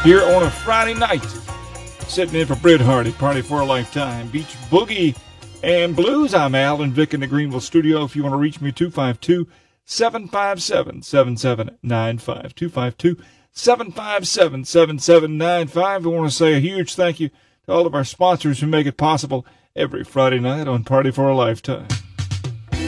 here on a Friday night. Sitting in for Britt Hardy, Party for a Lifetime, Beach Boogie and Blues. I'm Alan Vick in the Greenville studio. If you want to reach me, 252-757-7795. 252-757-7795. I want to say a huge thank you to all of our sponsors who make it possible every Friday night on Party for a Lifetime.